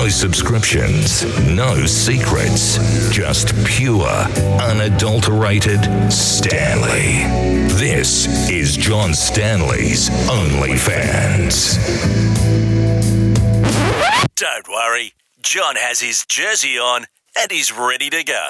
No subscriptions, no secrets, just pure, unadulterated Stanley. This is John Stanley's OnlyFans. Don't worry, John has his jersey on and he's ready to go.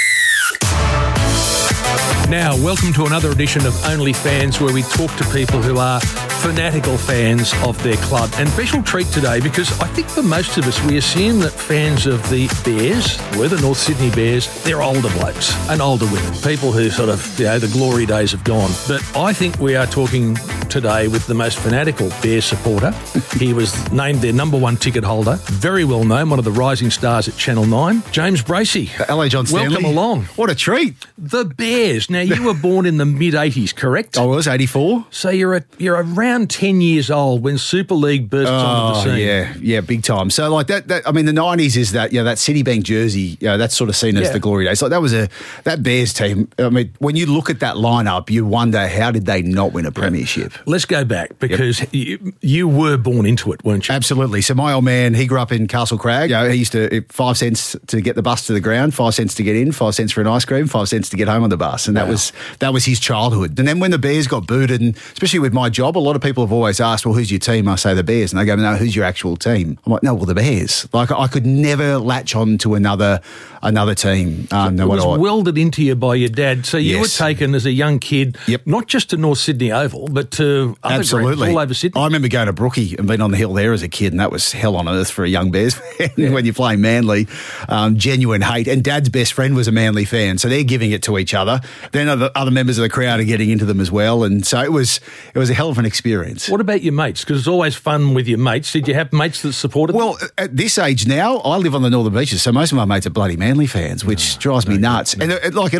Now, welcome to another edition of OnlyFans, where we talk to people who are fanatical fans of their club. And special treat today, because I think for most of us, we assume that fans of the Bears, we're the North Sydney Bears, they're older blokes and older women, people who sort of, the glory days have gone. But I think we are talking today with the most fanatical Bears supporter. He was named their number one ticket holder, very well known, one of the rising stars at Channel 9, James Bracey. Hello, John Stanley. Welcome along. What a treat. The Bears. Now, you were born in the mid-80s, correct? I was, 84. So you're around 10 years old when Super League bursts onto the scene. Yeah, big time. So like that I mean, the 90s is that, that Citibank jersey, that's sort of seen as the glory days. Like that Bears team, I mean, when you look at that lineup, you wonder, how did they not win a premiership? Let's go back, because you were born into it, weren't you? Absolutely. So my old man, he grew up in Castle Crag. He used to, 5 cents to get the bus to the ground, 5 cents to get in, 5 cents for an ice cream, 5 cents to get home on the bus. And that was his childhood. And then when the Bears got booted, and especially with my job, a lot of people have always asked, well, who's your team? I say the Bears. And they go, no, who's your actual team? I'm like, no, well, the Bears. Like, I could never latch on to another team. It was welded into you by your dad. So you were taken as a young kid, not just to North Sydney Oval, but to other grounds all over Sydney. I remember going to Brookie and being on the hill there as a kid, and that was hell on earth for a young Bears fan when you're playing Manly. Genuine hate. And Dad's best friend was a Manly fan, so they're giving it to each other. Then other members of the crowd are getting into them as well, and so it was a hell of an experience. What about your mates? Because it's always fun with your mates. Did you have mates that supported them? Well, at this age now, I live on the Northern Beaches, so most of my mates are bloody Manly fans, which drives me nuts. And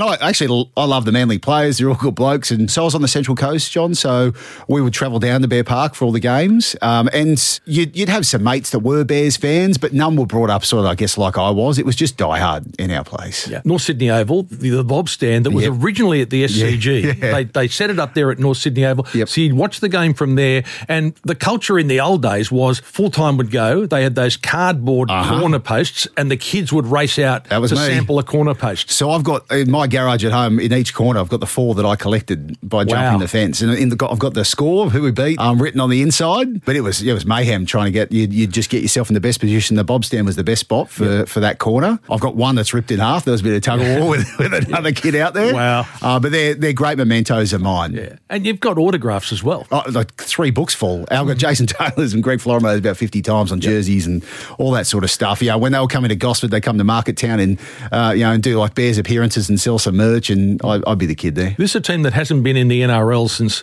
I love the Manly players. They're all good blokes. And so I was on the Central Coast, John, so we would travel down to Bear Park for all the games. And you'd have some mates that were Bears fans, but none were brought up sort of, I guess, like I was. It was just die hard in our place. Yeah. North Sydney Oval, the Bob stand that was originally at the SCG. Yeah. They set it up there at North Sydney Oval. Yep. So you'd watch the game from there. And the culture in the old days was full-time would go. They had those cardboard corner posts, and the kids would race out to sample a corner post. So I've got, in my garage at home, in each corner, I've got the 4 that I collected by jumping the fence. And I've got the score of who we beat written on the inside. But it was mayhem trying to get, you'd just get yourself in the best position. The Bob stand was the best spot for that corner. I've got one that's ripped in half. There was a bit of tug-of-war with another kid out there. Wow. But they're great mementos of mine. Yeah. And you've got autographs as well. Like 3 books full. I've got Jason Taylor's and Greg Florimo's about 50 times on jerseys and all that sort of stuff. When they were coming to Gosford, they come to Market Town and do like Bears appearances and sell some merch, and I'd be the kid there. This is a team that hasn't been in the NRL since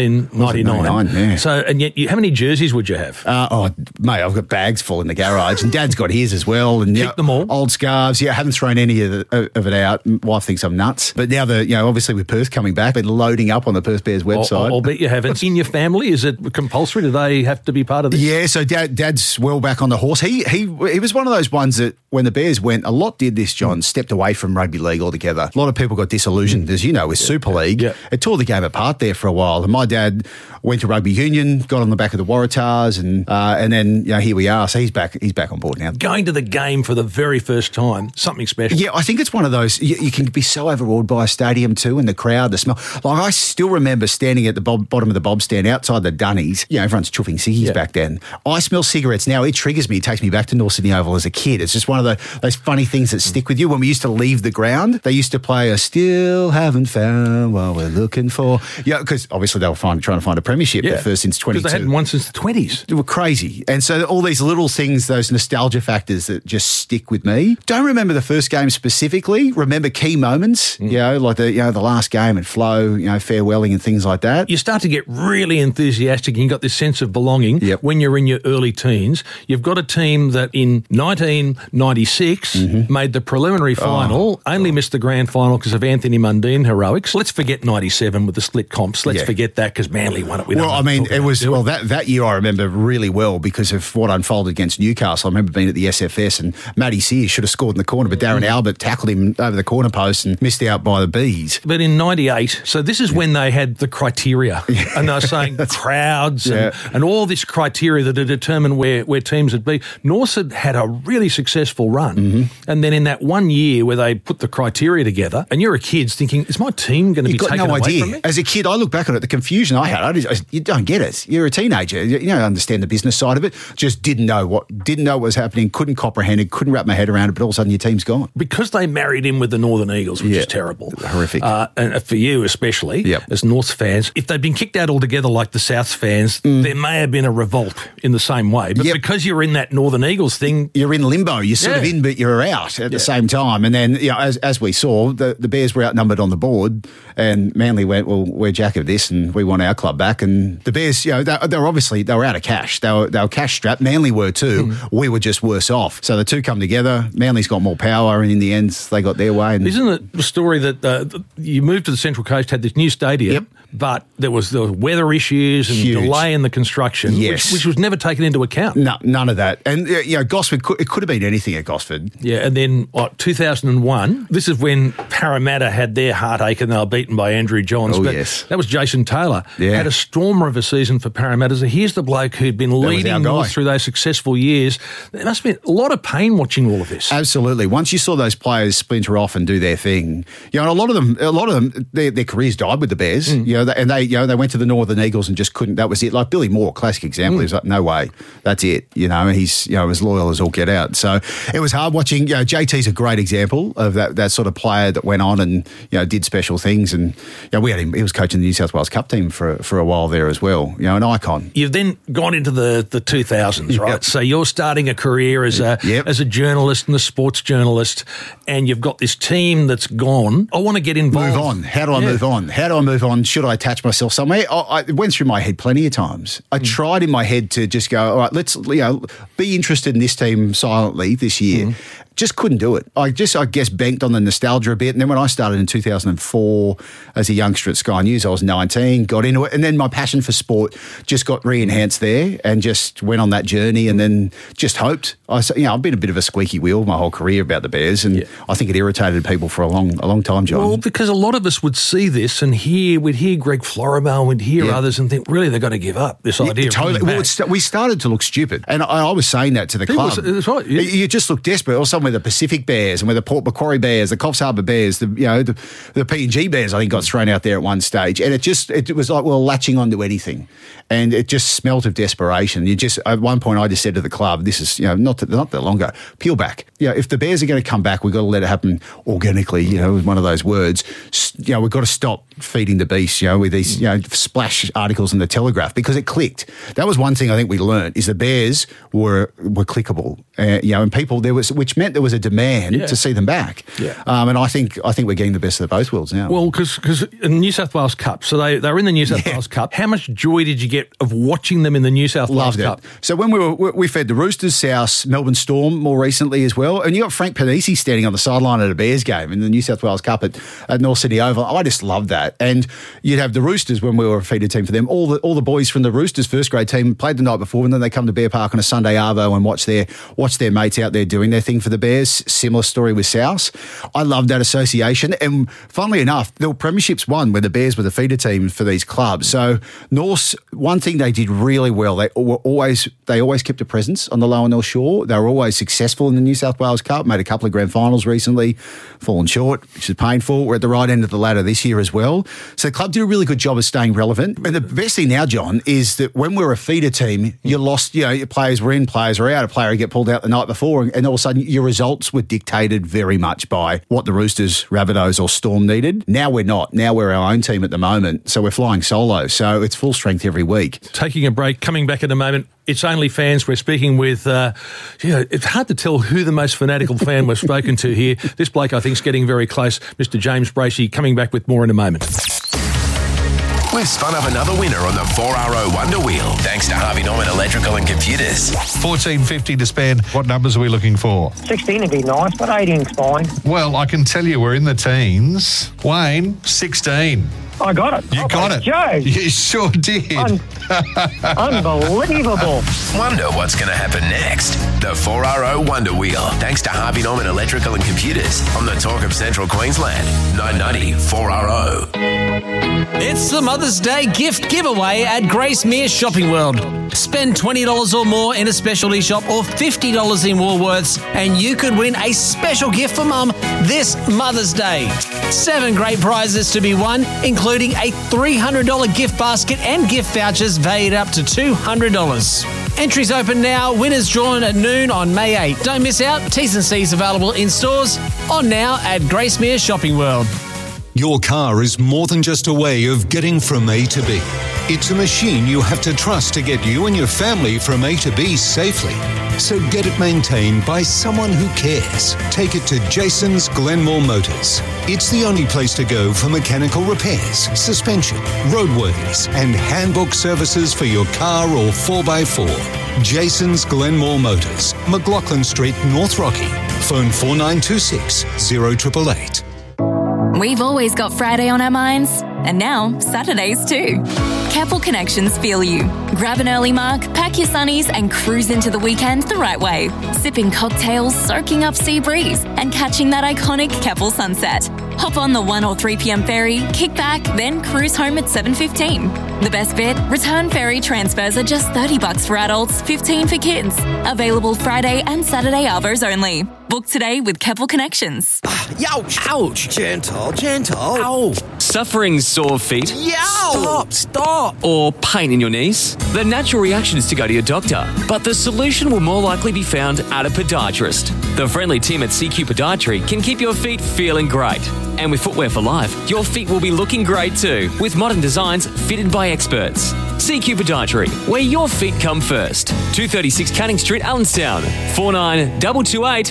1999. So, and yet, how many jerseys would you have? Mate, I've got bags full in the garage, and Dad's got his as well. And Keep them all? Old scarves. I haven't thrown any of it out. Wife thinks I'm nuts. But now obviously with Perth coming back, they're loading up on the Perth Bears website. I'll bet you haven't. In your family, is it compulsory? Do they have to be part of this? Yeah, so Dad's well back on the horse. He was one of those ones that when the Bears went, a lot did this, John, stepped away from rugby league altogether. A lot of people got disillusioned, as you know, with Super League. Yeah. It tore the game apart there for a while. And my dad went to rugby union, got on the back of the Waratahs, and then here we are. So he's back on board now. Going to the game for the very first time, something special. Yeah, I think it's one of those, you can be so overawed by a stadium too, and the crowd, the smell. Like, I still remember standing at the bottom of the Bob stand outside the Dunnies. Everyone's chuffing ciggies back then. I smell cigarettes now. It triggers me. It takes me back to North Sydney Oval as a kid. It's just one of those funny things that stick with you. When we used to leave the ground, they used to play a Still Haven't Found What We're Looking For. Yeah, because obviously they were trying to find a premiership first since 22. Because they hadn't won since the 20s. They were crazy. And so all these little things, those nostalgia factors that just stick with me. Don't remember the first game specifically. Remember key moments, like the last game and flow, farewelling and things like that. You start to get really enthusiastic and you've got this sense of belonging when you're in your early teens. You've got a team that in 1996 made the preliminary final, only missed the grand final because of Anthony Mundine heroics. Let's forget 97 with the split comps. Let's forget that because Manly won it. That year I remember really well because of what unfolded against Newcastle. I remember being at the SFS and Matty Sears should have scored in the corner, but Darren Albert tackled him over the corner post and missed out by the Bees. But in 98, so this is when they had the criteria and they were saying crowds and all this criteria that had determined where teams would be. North had a really successful run. And then in that 1 year where they put the criteria together, and you're a kid thinking, is my team going to be taken away from me? As a kid, I look back on it, the confusion I had, you don't get it. You're a teenager. You don't understand the business side of it. Just didn't know what was happening, couldn't comprehend it, couldn't wrap my head around it, but all of a sudden your team's gone. Because they married in with the Northern Eagles, which is terrible. Horrific. And for you especially, as Norths fans, if they'd been kicked out altogether like the Souths fans, there may have been a revolt in the same way. But because you're in that Northern Eagles thing... You're in limbo. You're sort of in, but you're out at the same time. And then, as we saw, the Bears were outnumbered on the board, and Manly went, well, we're jack of this and we want our club back. And the Bears, they were out of cash. They were cash strapped. Manly were too. We were just worse off. So the two come together. Manly's got more power, and in the end, they got their way. And isn't it the story that you moved to the Central Coast, had this new stadium, but there was weather issues and delay in the construction, which was never taken into account? No, none of that. And Gosford, it could have been anything at Gosford. Yeah, and then 2001, this is when Parramatta had their heartache and they were beaten by Andrew Johns. That was Jason Taylor. Had a stormer of a season for Parramatta. So here's the bloke who'd been leading North through those successful years. There must have been a lot of pain watching all of this. Absolutely. Once you saw those players splinter off and do their thing, and a lot of them, their careers died with the Bears. And they went to the Northern Eagles and just couldn't. That was it. Like Billy Moore, classic example. He was like, no way, that's it. He's as loyal as all get out. So it was hard watching. JT's a great example of that sort of player that went on and did special things. And we had him. He was coaching the New South Wales Cup team for a while there as well. An icon. You've then gone into the 2000s, right? So you're starting a career as a journalist and a sports journalist, and you've got this team that's gone. I want to get involved. Move on. How do I move on? How do I move on? Should I attach myself somewhere? It went through my head plenty of times. I tried in my head to just go, all right, let's be interested in this team silently this year. Just couldn't do it. I guess, banked on the nostalgia a bit. And then when I started in 2004 as a youngster at Sky News, I was 19, got into it. And then my passion for sport just got re-enhanced there and just went on that journey and then just hoped. I've been a bit of a squeaky wheel my whole career about the Bears, and I think it irritated people for a long time, John. Well, because a lot of us would see this and we'd hear Greg Florimel, we'd hear others and think, really, they've got to give up this idea. Totally. Well, we started to look stupid. And I was saying that to the club. That's right. Yeah. You just look desperate. Or somewhere the Pacific Bears and where the Port Macquarie Bears, the Coffs Harbour Bears, the P&G Bears, I think, got thrown out there at one stage. And it was like we were latching onto anything. And it just smelt of desperation. At one point, I just said to the club, this is, not that long ago, peel back. If the Bears are going to come back, we've got to let it happen organically, with one of those words. We've got to stop feeding the beast, with these, splash articles in the Telegraph, because it clicked. That was one thing I think we learned, is the Bears were clickable. And people, which meant there was a demand to see them back. And I think we're getting the best of both worlds now. Well, because in the New South Wales Cup, so they were in the New South Wales Cup. How much joy did you get of watching them in the New South Wales Cup? So when we fed the Roosters, South, Melbourne Storm more recently as well, and you got Frank Panisi standing on the sideline at a Bears game in the New South Wales Cup at North Sydney Oval. I just loved that. And you'd have the Roosters when we were a feeder team for them. All the boys from the Roosters first grade team played the night before, and then they come to Bear Park on a Sunday arvo and watch their mates out there doing their thing for the Bears. Similar story with South. I loved that association. And funnily enough, there were premierships won when the Bears were the feeder team for these clubs. So North, one thing they did really well, they always kept a presence on the Lower North Shore. They were always successful in the New South Wales Cup, made a couple of grand finals recently, fallen short, which is painful. We're at the right end of the ladder this year as well. So the club did a really good job of staying relevant. And the best thing now, John, is that when we're a feeder team, you lost, your players were in, players were out, a player would get pulled out the night before, and all of a sudden your results were dictated very much by what the Roosters, Rabbitohs or Storm needed. Now we're not. Now we're our own team at the moment. So we're flying solo. So it's full strength every week. Taking a break, coming back in a moment. It's Only Fans. We're speaking with, it's hard to tell who the most fanatical fan we've spoken to here. This bloke, I think, is getting very close. Mr. James Bracey, coming back with more in a moment. We've spun up another winner on the 4RO Wonder Wheel, thanks to Harvey Norman Electrical and Computers. $14.50 to spend. What numbers are we looking for? 16 would be nice, but 18's fine. Well, I can tell you we're in the teens. Wayne, 16. I got it. You got it. Joe. You sure did. Unbelievable. Wonder what's going to happen next? The 4RO Wonder Wheel. Thanks to Harvey Norman Electrical and Computers on the Talk of Central Queensland. 990 4RO. It's the Mother's Day gift giveaway at Gracemere Shopping World. Spend $20 or more in a specialty shop or $50 in Woolworths and you could win a special gift for Mum this Mother's Day. 7 great prizes to be won, including a $300 gift basket and gift vouchers valued up to $200. Entries open now. Winners drawn at noon on May 8. Don't miss out. T's and C's available in stores on now at Gracemere Shopping World. Your car is more than just a way of getting from A to B. It's a machine you have to trust to get you and your family from A to B safely. So get it maintained by someone who cares. Take it to Jason's Glenmore Motors. It's the only place to go for mechanical repairs, suspension, roadworthies, and handbook services for your car or 4x4. Jason's Glenmore Motors, McLaughlin Street, North Rocky. Phone 4926 0888. We've always got Friday on our minds, and now Saturdays too. Careful Connections feel you. Grab an early mark, pack your sunnies, and cruise into the weekend the right way. Sipping cocktails, soaking up sea breeze, and catching that iconic Keppel sunset. Hop on the 1 or 3 p.m. ferry, kick back, then cruise home at 7:15. The best bit? Return ferry transfers are just $30 for adults, $15 for kids. Available Friday and Saturday arvos only. Book today with Keppel Connections. Youch! Ouch! Gentle. Ow! Suffering sore feet? Yow! Stop! Or pain in your knees? The natural reaction is to go to your doctor, but the solution will more likely be found at a podiatrist. The friendly team at CQ Podiatry can keep your feet feeling great. And with Footwear for Life, your feet will be looking great too, with modern designs fitted by experts. CQ Podiatry, where your feet come first. 236 Canning Street, Allenstown. 49228230.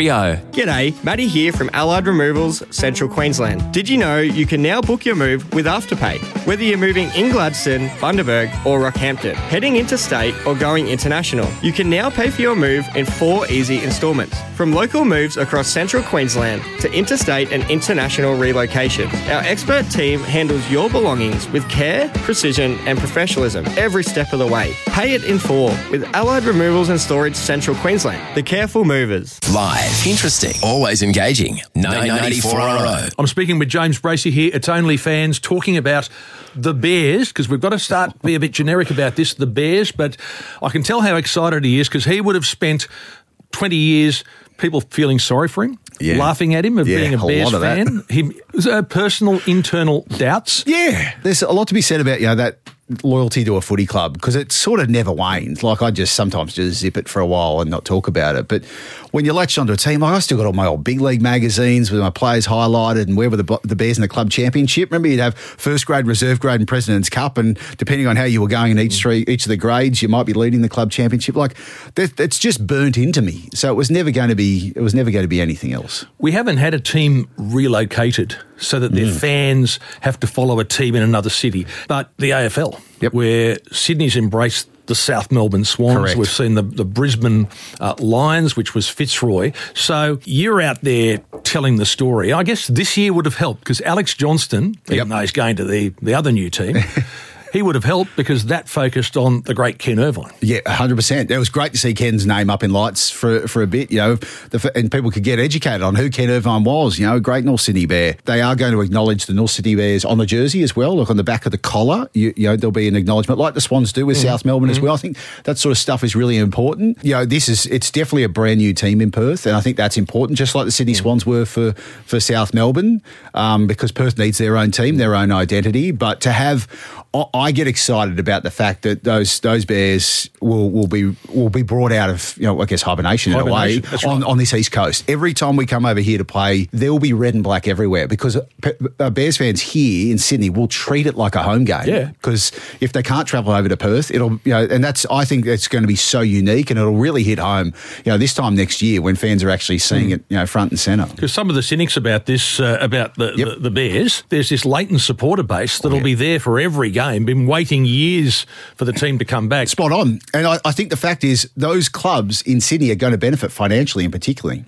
G'day, Matty here from Allied Removals, Central Queensland. Did you know you can now book your move with Afterpay? Whether you're moving in Gladstone, Bundaberg or Rockhampton, heading interstate or going international, you can now pay for your move in 4 easy instalments. From local moves across Central Queensland to interstate and international relocation, our expert team handles your belongings with care, precision and professionalism every step of the way. Pay it in full with Allied Removals and Storage Central Queensland. The careful movers. Live, interesting, always engaging. 990 4RO. I'm speaking with James Bracey here. It's Only Fans, talking about the Bears, because we've got to start be a bit generic about this, the Bears, but I can tell how excited he is because he would have spent 20 years people feeling sorry for him, laughing at him of being a Bears fan. Personal internal doubts. Yeah, there's a lot to be said about that loyalty to a footy club because it sort of never wanes. Like I just sometimes just zip it for a while and not talk about it. But when you latch onto a team, I still got all my old big league magazines with my players highlighted and where were the Bears in the club championship. Remember, you'd have first grade, reserve grade, and President's Cup, and depending on how you were going in each of the grades, you might be leading the club championship. Like it's just burnt into me. So it was never going to be anything else. We haven't had a team relocated so that their fans have to follow a team in another city. But the AFL, where Sydney's embraced the South Melbourne Swans. Correct. We've seen the Brisbane Lions, which was Fitzroy. So you're out there telling the story. I guess this year would have helped because Alex Johnston, even though he's going to the other new team, he would have helped because that focused on the great Ken Irvine. Yeah, 100%. It was great to see Ken's name up in lights for a bit, and people could get educated on who Ken Irvine was, a great North Sydney Bear. They are going to acknowledge the North Sydney Bears on the jersey as well. Look, on the back of the collar, there'll be an acknowledgement like the Swans do with South Melbourne as well. I think that sort of stuff is really important. It's definitely a brand new team in Perth, and I think that's important, just like the Sydney Swans were for South Melbourne, because Perth needs their own team, their own identity. But to have, I get excited about the fact that those Bears will be brought out of hibernation in a way on this East Coast. Every time we come over here to play, there will be red and black everywhere because Bears fans here in Sydney will treat it like a home game. Yeah. Because if they can't travel over to Perth, it'll and I think it's going to be so unique and it'll really hit home. This time next year when fans are actually seeing it front and centre. Because some of the cynics about this about the Bears, there's this latent supporter base that'll be there for every game, been waiting years for the team to come back. Spot on. And I think the fact is those clubs in Sydney are going to benefit financially in particular.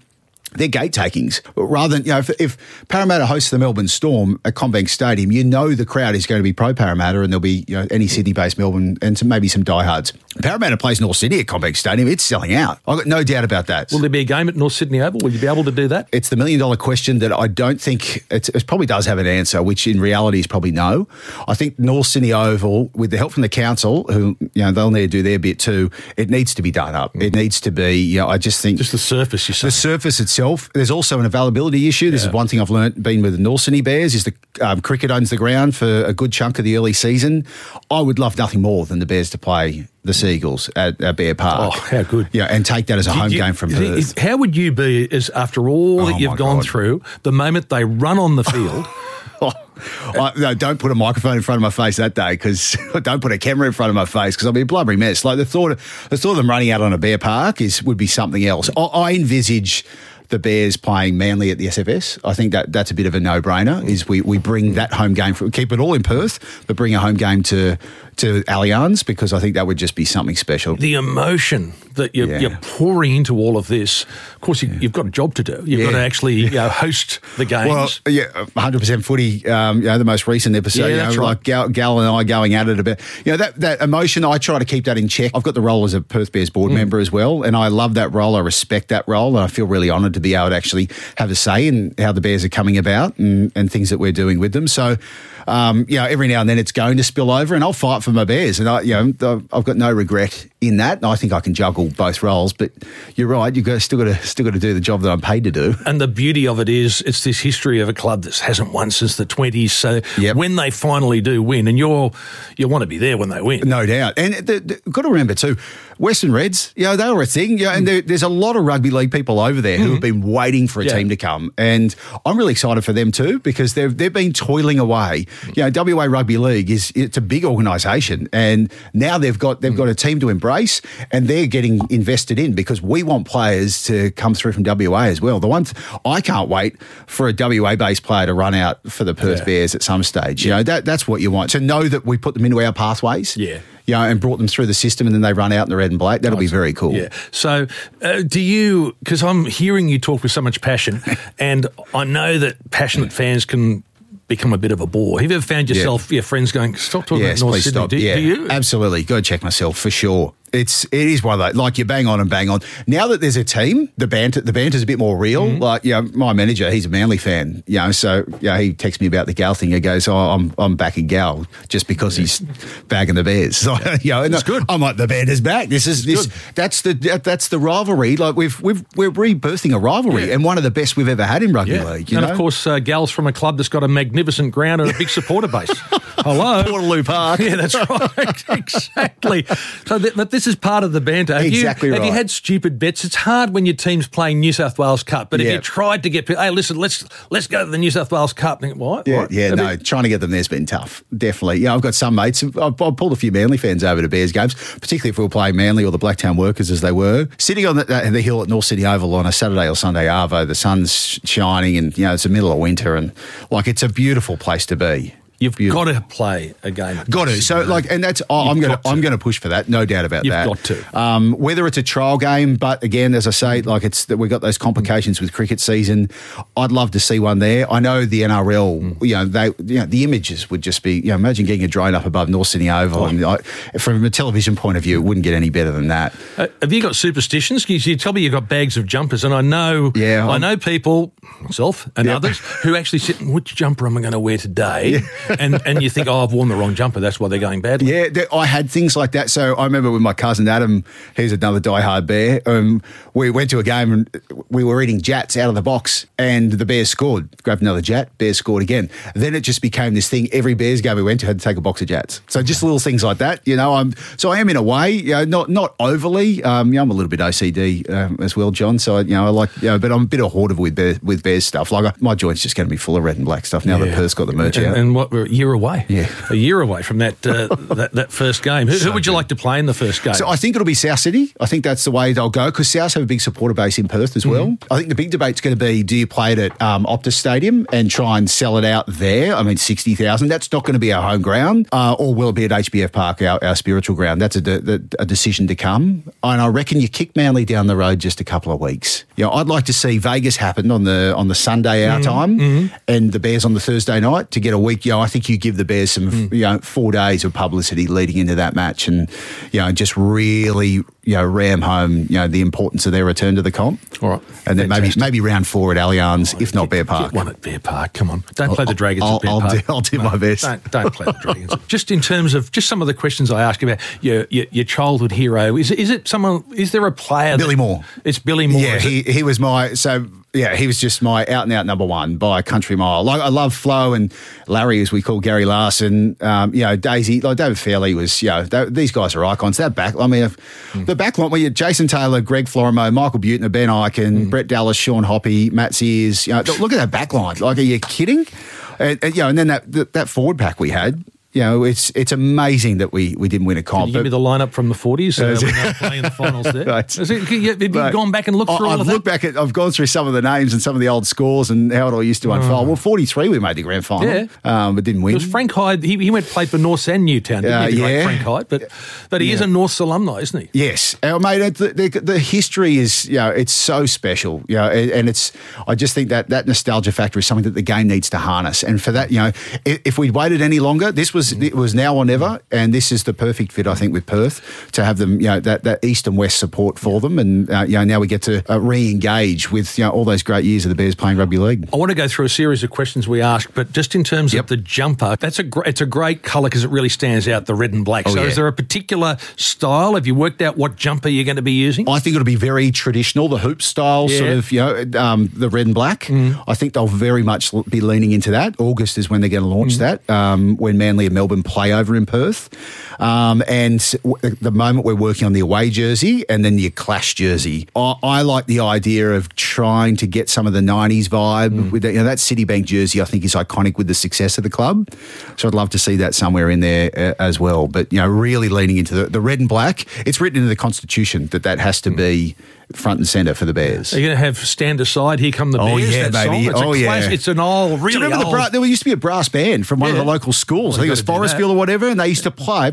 they're gate takings. Rather than, if Parramatta hosts the Melbourne Storm at CommBank Stadium, the crowd is going to be pro-Parramatta, and there'll be any Sydney-based Melbourne and maybe some diehards. Parramatta plays North Sydney at CommBank Stadium. It's selling out. I've got no doubt about that. Will there be a game at North Sydney Oval? Will you be able to do that? It's the $1,000,000 question that I don't think it probably does have an answer, which in reality is probably no. I think North Sydney Oval, with the help from the council, who they'll need to do their bit too, it needs to be done up. It needs to be. I just think just the surface. You say the surface itself. There's also an availability issue. This is one thing I've learnt being with the North Sydney Bears is the cricket owns the ground for a good chunk of the early season. I would love nothing more than the Bears to play the Seagulls at Bear Park. Oh, how good. Yeah, and take that as a home game from Perth. How would you be as after all that you've gone through, the moment they run on the field? No, don't put a microphone in front of my face that day, because don't put a camera in front of my face, because I'll be a blubbering mess. Like the thought of them running out on a Bear Park would be something else. I envisage the Bears playing Manly at the SFS. I think that's a bit of a no-brainer, is we bring that home game, keep it all in Perth, but bring a home game to Allianz, because I think that would just be something special. The emotion that you're pouring into all of this, of course, you've got a job to do. You've got to actually host the games. Well, 100% footy, the most recent episode, that's right. like Gal and I going at it a bit. That emotion, I try to keep that in check. I've got the role as a Perth Bears board member as well, and I love that role. I respect that role, and I feel really honoured to be able to actually have a say in how the Bears are coming about and things that we're doing with them. So, every now and then it's going to spill over, and I'll fight for my Bears, and I've got no regret in that. And I think I can juggle both roles. But you're right, you've still got to do the job that I'm paid to do. And the beauty of it is, it's this history of a club that hasn't won since the 20s. So when they finally do win, and you want to be there when they win, no doubt. And got to remember too, Western Reds, they were a thing. And there's a lot of rugby league people over there who have been waiting for a team to come, and I'm really excited for them too, because they've been toiling away. WA Rugby League it's a big organisation, and now they've got a team to embrace, and they're getting invested in, because we want players to come through from WA as well. I can't wait for a WA based player to run out for the Perth Bears at some stage. That's what you want, to know that we put them into our pathways. And brought them through the system, and then they run out in the red and black. That'll be very cool. Yeah. So do you, because I'm hearing you talk with so much passion, and I know that passionate fans can become a bit of a bore. Have you ever found yourself, your friends going, stop talking about North Sydney? Stop. Do you? Absolutely. Go check myself for sure. It is one of those, like, you bang on and bang on. Now that there's a team, the banter's a bit more real. Like, my manager, he's a Manly fan, so he texts me about the Gal thing. He goes, I'm backing Gal just because he's bagging the Bears. So, that's good. I'm like, the Banter's back. That's the rivalry. Like, we're rebirthing a rivalry, and one of the best we've ever had in rugby league. Of course, Gal's from a club that's got a magnificent ground and a big supporter base. Hello, Portaloo Park. Yeah, that's right. Exactly. So this is part of the banter. Have you had stupid bets? It's hard when your team's playing New South Wales Cup, but if you tried to get people, hey, listen, let's go to the New South Wales Cup. What? Trying to get them there's been tough. Definitely. I've got some mates. I've pulled a few Manly fans over to Bears games, particularly if we were playing Manly or the Blacktown Workers as they were. Sitting on the hill at North Sydney Oval on a Saturday or Sunday arvo, the sun's shining, and it's the middle of winter, and it's a beautiful place to be. You've got to play a game. Got to. So, and that's, I'm going to push for that. No doubt about that. You've got to. Whether it's a trial game, but again, as I say, it's that we've got those complications with cricket season. I'd love to see one there. I know the NRL, the images would just be, imagine getting a drone up above North Sydney Oval. And from a television point of view, it wouldn't get any better than that. Have you got superstitions? You tell me you've got bags of jumpers, and I know people, myself and others, who actually sit, which jumper am I going to wear today? And you think, I've worn the wrong jumper, that's why they're going badly. Yeah, I had things like that. So I remember with my cousin Adam, he's another diehard Bear, we went to a game and we were eating Jats out of the box, and the Bears scored. Grabbed another Jat, Bears scored again. Then it just became this thing. Every Bears game we went to had to take a box of Jats. So just little things like that, I am in a way, not overly. I'm a little bit OCD as well, John. So, I like, but I'm a bit of a hoarder with Bears stuff. Like, my joint's just going to be full of red and black stuff now that Perth's got the merch out. And what we're a year away. Yeah. A year away from that that first game. Who would you like to play in the first game? So I think it'll be South City. I think that's the way they'll go because South have a big supporter base in Perth as well. I think the big debate's going to be, do you play it at Optus Stadium and try and sell it out there? I mean, 60,000. That's not going to be our home ground. Or will it be at HBF Park, our spiritual ground? That's a decision to come. And I reckon you kick Manly down the road just a couple of weeks. You know, I'd like to see Vegas happen on the Sunday our time and the Bears on the Thursday night to get a week. You know, I think you give the Bears some 4 days of publicity leading into that match and, just really, ram home, the importance of their return to the comp. All right. And then maybe round 4 at Allianz, if not Bear Park. Get one at Bear Park, come on. Don't play the Dragons at Bear Park. I'll do my best. Don't play the Dragons. Just in terms of just some of the questions I ask about your childhood hero, is it someone, is there a player? Billy Moore. It's Billy Moore. Yeah, he was he was just my out-and-out number one by a country mile. Like, I love Flo and Larry, as we call Gary Larson. Daisy, like David Fairley was, these guys are icons. That back, the back line where you had Jason Taylor, Greg Florimo, Michael Butner, Ben Eichen, Brett Dallas, Sean Hoppy, Matt Sears. Look at that back line. Like, are you kidding? And then that forward pack we had. It's amazing that we didn't win a comp. Can you give me the lineup from the 40s when they were playing in the finals there? Right. Have you gone back and looked through all of that? I've gone through some of the names and some of the old scores and how it all used to unfold. Well, 43 we made the grand final, but didn't win. It was Frank Hyde. He went played for Norths and Newtown, didn't he? Frank Hyde, but he is a Norths alumni, isn't he? Yes, mate. The history is, it's so special, and it's. I just think that nostalgia factor is something that the game needs to harness, and for that, if we'd waited any longer, it was now or never, and this is the perfect fit, I think, with Perth to have them, that east and west support for them, and now we get to re-engage with all those great years of the Bears playing rugby league. I want to go through a series of questions we ask, but just in terms of the jumper, it's a great colour because it really stands out, the red and black. Is there a particular style? Have you worked out what jumper you're going to be using? I think it'll be very traditional, the hoop style, sort of, the red and black. I think they'll very much be leaning into that. August is when they're going to launch that, when Manly and Melbourne play over in Perth. And at the moment we're working on the away jersey and then the clash jersey. I like the idea of trying to get some of the 90s vibe with that Citibank jersey. I think is iconic with the success of the club. So I'd love to see that somewhere in there as well. But, really leaning into the red and black. It's written into the Constitution that has to be front and centre for the Bears. Are you going to have Stand Aside, Here Come the Bears? Oh, yeah, baby. It's an old, really. Do you remember there used to be a brass band from one of the local schools? I think it was Forestfield or whatever, and they used to play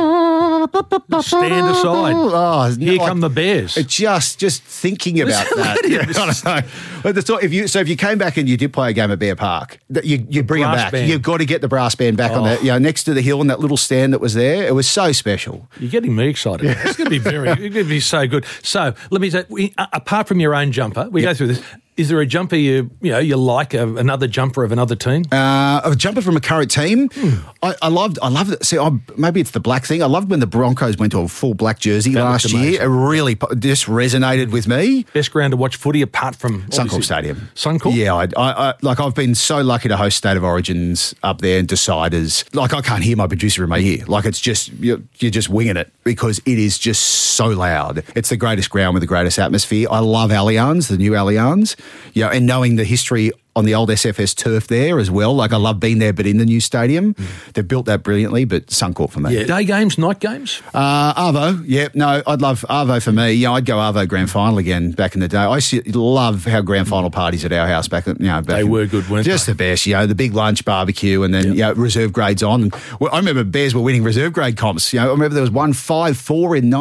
Stand Aside. Oh, Here Come the Bears. Just thinking about that. If you came back and you did play a game at Bear Park, you bring them back. You've got to get the brass band back on that. Next to the hill and that little stand that was there. It was so special. You're getting me excited. It's going to be so good. So let me say, apart from your own jumper, we go through this. Is there a jumper you like, another jumper of another team? A jumper from a current team? I loved it. See, maybe it's the black thing. I loved when the Broncos went to a full black jersey last year. It really just resonated with me. Best ground to watch footy apart from Suncorp Stadium. Suncorp? Yeah, I've been so lucky to host State of Origins up there and Deciders. Like, I can't hear my producer in my ear. Like, it's just, you're just winging it because it is just so loud. It's the greatest ground with the greatest atmosphere. I love Allianz, the new Allianz. And knowing the history on the old SFS turf there as well. Like, I love being there, but in the new stadium. They've built that brilliantly, but Suncorp for me. Yeah. Day games, night games? Arvo, I'd love Arvo for me. I'd go Arvo grand final again back in the day. I used to love how grand final parties at our house back they were good, weren't they? Just the best, the big lunch barbecue and then, reserve grades on. And, I remember Bears were winning reserve grade comps. I remember there was 1-5-4 in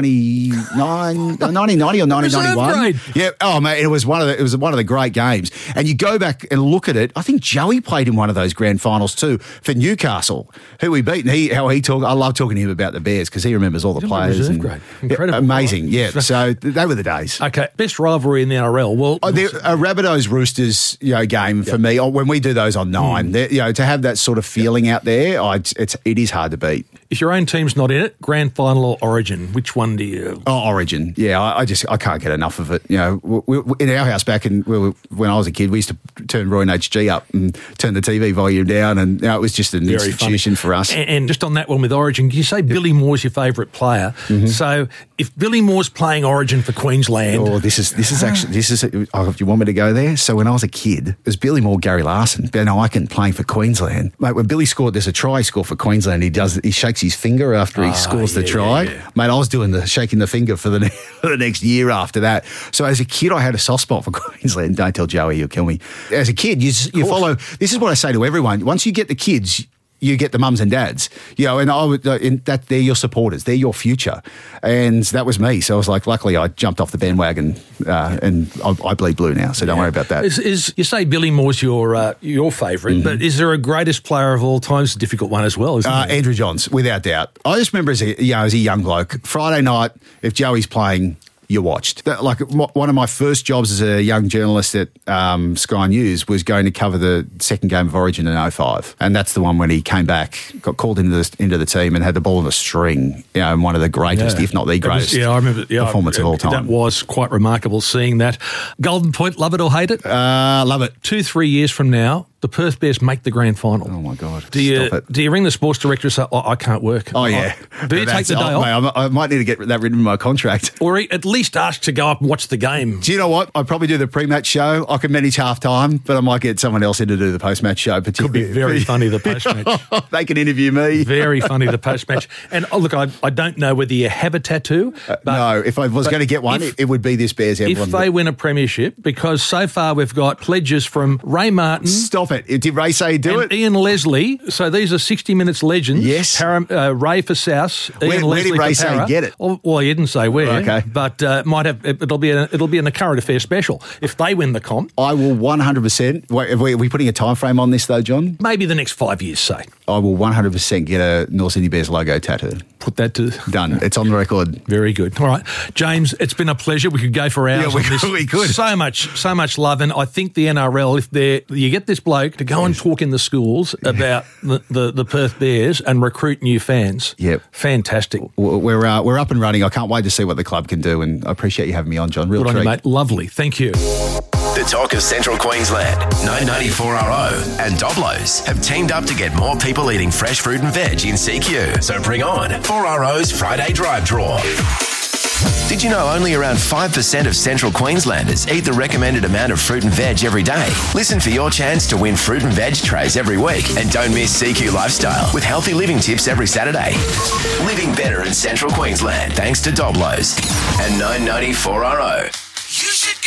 1990 or 1991. Yeah. Oh, mate, it was one of the great games. And you go back and look at it. I think Joey played in one of those grand finals too for Newcastle, who we beat. And I love talking to him about the Bears because he remembers all the players. Incredible. Amazing, yeah. So they were the days. Okay, best rivalry in the NRL. Well, Rabbitohs Roosters game for me. When we do those on 9, to have that sort of feeling out there, it is hard to beat. If your own team's not in it, grand final or Origin, which one do you? Origin. Yeah, I can't get enough of it. In our house back when I was a kid, we used to turn Roy and HG up and turn the TV volume down, and it was just an institution for us. And just on that one with Origin, you say Billy Moore's your favourite player. Mm-hmm. So if Billy Moore's playing Origin for Queensland, this is. Oh, do you want me to go there? So when I was a kid, it was Billy Moore, Gary Larson, Ben Eichen playing for Queensland. Mate, when Billy scored, there's a try score for Queensland. He shakes his finger after he scores the try. Yeah. Mate, I was doing shaking the finger for the next year after that. So as a kid, I had a soft spot for Queensland. Don't tell Joey, you'll kill me. As a kid, you follow. This is what I say to everyone. Once you get the kids, you get the mums and dads, and they're your supporters, they're your future, and that was me. So I was like, luckily, I jumped off the bandwagon, and I bleed blue now. So don't worry about that. You say Billy Moore's your favourite, but is there a greatest player of all time? It's a difficult one as well, isn't it? Andrew Johns, without doubt. I just remember as a young bloke, Friday night, if Joey's playing, you watched. One of my first jobs as a young journalist at Sky News was going to cover the second game of Origin in 2005. And that's the one when he came back, got called into the team and had the ball on a string, and one of the greatest, if not the greatest, performance of all time. That was quite remarkable seeing that. Golden Point, love it or hate it? Love it. 2-3 years from now, the Perth Bears make the grand final. Oh, my God. Do you ring the sports director and say, I can't work? Oh, yeah. Do you take the day off? Mate, I might need to get that written in my contract. Or at least ask to go up and watch the game. Do you know what? I'd probably do the pre-match show. I can manage half-time, but I might get someone else in to do the post-match show. Could be very funny, the post-match. They can interview me. Very funny, the post-match. And look, I don't know whether you have a tattoo. No, if I was going to get one, it would be this Bears emblem. If they win a premiership, because so far we've got pledges from Ray Martin. Stop it. Did Ray say do it? Ian Leslie. So these are 60 Minutes legends. Yes. Ray for South. Where did Ray say get it? Well, he didn't say where. Okay. But it'll be a current affair special if they win the comp. I will 100%. Are we putting a time frame on this though, John? Maybe the next 5 years, say. I will 100% get a North Sydney Bears logo tattoo. Put that to... Done. It's on the record. Very good. All right. James, it's been a pleasure. We could go for hours on this. We could. So much love. And I think the NRL, if you get this bloke to go and talk in the schools about the Perth Bears and recruit new fans. Yep. Fantastic. We're up and running. I can't wait to see what the club can do, and I appreciate you having me on, John. Real Good treat. on you, mate. Lovely. Thank you. The Talk of Central Queensland, 994RO and Doblos have teamed up to get more people eating fresh fruit and veg in CQ. So bring on 4RO's Friday Drive Draw. Did you know only around 5% of Central Queenslanders eat the recommended amount of fruit and veg every day? Listen for your chance to win fruit and veg trays every week, and don't miss CQ Lifestyle with healthy living tips every Saturday. Living better in Central Queensland thanks to Doblos and 994RO. You should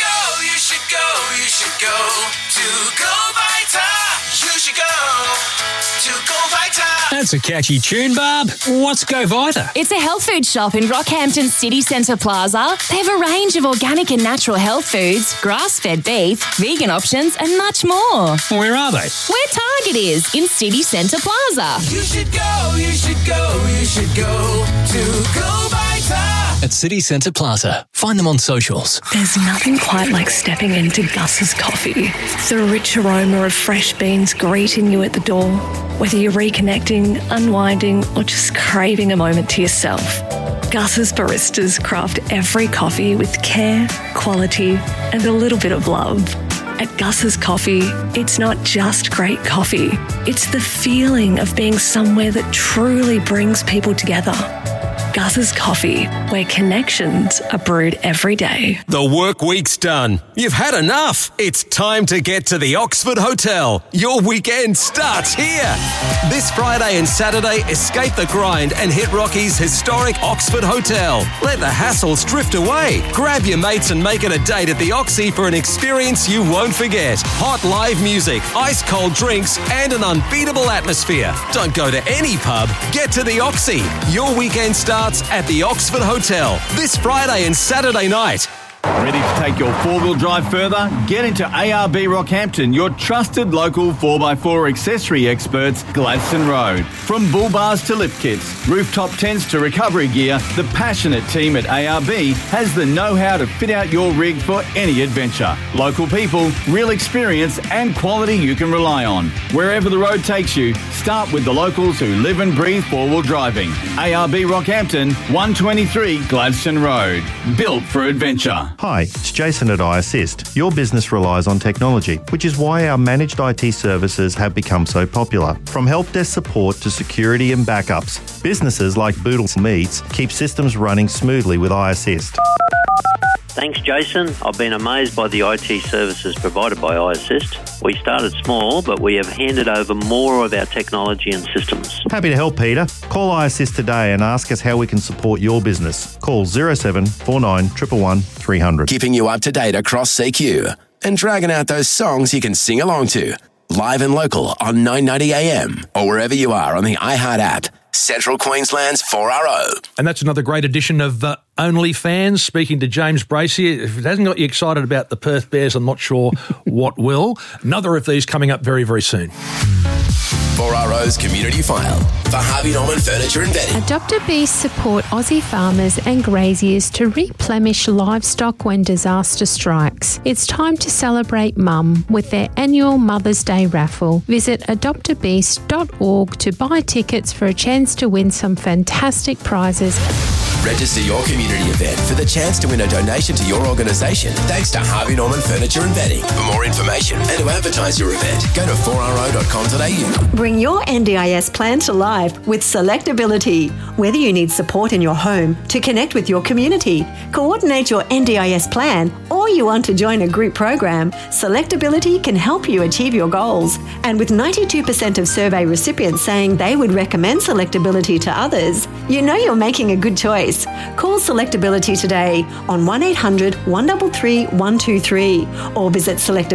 go to Go Vita. You should go to Go Vita. That's a catchy tune, Barb. What's Go Vita? It's a health food shop in Rockhampton City Centre Plaza. They have a range of organic and natural health foods, grass-fed beef, vegan options, and much more. Where are they? Where Target is, in City Centre Plaza. You should go to Go Vita. At City Centre Plaza. Find them on socials. There's nothing quite like stepping into Gus's coffee. The rich aroma of fresh beans greeting you at the door. Whether you're reconnecting, unwinding, or just craving a moment to yourself. Gus's baristas craft every coffee with care, quality, and a little bit of love. At Gus's Coffee, it's not just great coffee. It's the feeling of being somewhere that truly brings people together. Gus's Coffee, where connections are brewed every day. The work week's done. You've had enough. It's time to get to the Oxford Hotel. Your weekend starts here. This Friday and Saturday, escape the grind and hit Rocky's historic Oxford Hotel. Let the hassles drift away. Grab your mates and make it a date at the Oxy for an experience you won't forget. Hot live music, ice cold drinks, and an unbeatable atmosphere. Don't go to any pub. Get to the Oxy. Your weekend starts at the Oxford Hotel this Friday and Saturday night. Ready to take your four-wheel drive further? Get into ARB Rockhampton, your trusted local 4x4 accessory experts, Gladstone Road. From bull bars to lift kits, rooftop tents to recovery gear, the passionate team at ARB has the know-how to fit out your rig for any adventure. Local people, real experience and quality you can rely on. Wherever the road takes you, start with the locals who live and breathe four-wheel driving. ARB Rockhampton, 123 Gladstone Road. Built for adventure. Car. Hi, it's Jason at iAssist. Your business relies on technology, which is why our managed IT services have become so popular. From help desk support to security and backups, businesses like Boodle Meats keep systems running smoothly with iAssist. Thanks, Jason. I've been amazed by the IT services provided by iAssist. We started small, but we have handed over more of our technology and systems. Happy to help, Peter. Call iAssist today and ask us how we can support your business. Call 0749 111 300. Keeping you up to date across CQ and dragging out those songs you can sing along to. Live and local on 990 AM or wherever you are on the iHeart app. Central Queensland's 4RO. And that's another great edition of OnlyFans. Speaking to James Bracey. If it hasn't got you excited about the Perth Bears, I'm not sure what will. Another of these coming up very, very soon. 4RO's Community File for Harvey Norman Furniture and Bedding. Adopt-A Beast support Aussie farmers and graziers to replenish livestock when disaster strikes. It's time to celebrate Mum with their annual Mother's Day raffle. Visit adoptabeast.org to buy tickets for a chance to win some fantastic prizes. Register your community event for the chance to win a donation to your organisation thanks to Harvey Norman Furniture and Bedding. For more information and to advertise your event, go to 4ro.com.au. Bring your NDIS plan to life with Selectability. Whether you need support in your home, to connect with your community, coordinate your NDIS plan, or you want to join a group program, Selectability can help you achieve your goals. And with 92% of survey recipients saying they would recommend Selectability to others, you know you're making a good choice. Call Selectability today on 1800 133 123 or visit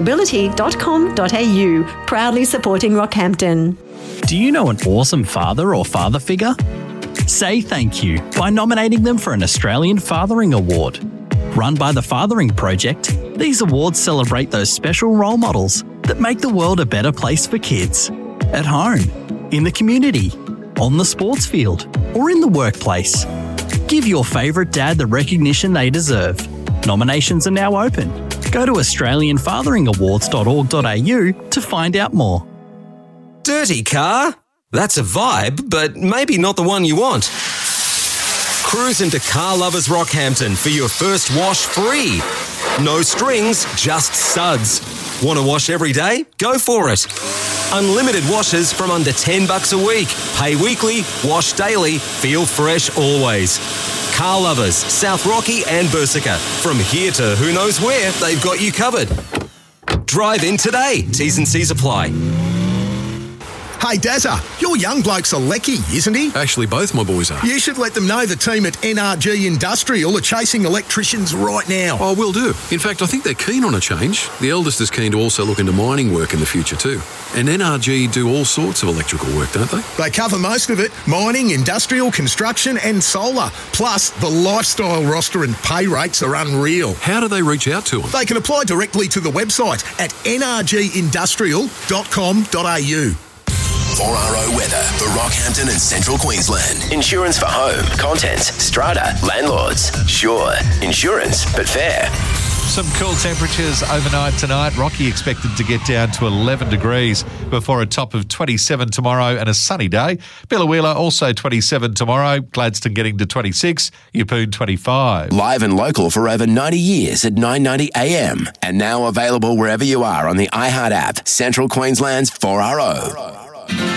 selectability.com.au. Proudly supporting Rockhampton. Do you know an awesome father or father figure? Say thank you by nominating them for an Australian Fathering Award. Run by the Fathering Project, these awards celebrate those special role models that make the world a better place for kids. At home, in the community, on the sports field, or in the workplace. Give your favourite dad the recognition they deserve. Nominations are now open. Go to australianfatheringawards.org.au to find out more. Dirty car? That's a vibe, but maybe not the one you want. Cruise into Car Lovers Rockhampton for your first wash free. No strings, just suds. Want to wash every day? Go for it. Unlimited washes from under $10 a week. Pay weekly, wash daily, feel fresh always. Car Lovers, South Rocky and Bersica. From here to who knows where, they've got you covered. Drive in today. T's and C's apply. Hey, Dazza, your young bloke's a lecky, isn't he? Actually, both my boys are. You should let them know the team at NRG Industrial are chasing electricians right now. Oh, will do. In fact, I think they're keen on a change. The eldest is keen to also look into mining work in the future too. And NRG do all sorts of electrical work, don't they? They cover most of it. Mining, industrial, construction and solar. Plus, the lifestyle roster and pay rates are unreal. How do they reach out to them? They can apply directly to the website at nrgindustrial.com.au. 4RO weather for Rockhampton and Central Queensland. Insurance for home, contents, strata, landlords. Sure, insurance, but fair. Some cool temperatures overnight tonight. Rocky expected to get down to 11 degrees before a top of 27 tomorrow and a sunny day. Biloela also 27 tomorrow. Gladstone getting to 26. Yeppoon 25. Live and local for over 90 years at 990 AM. And now available wherever you are on the iHeart app. Central Queensland's 4RO.